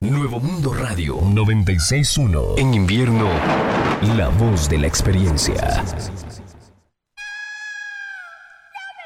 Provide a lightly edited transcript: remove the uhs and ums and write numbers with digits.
Nuevo Mundo Radio 96.1. En invierno, la voz de la experiencia.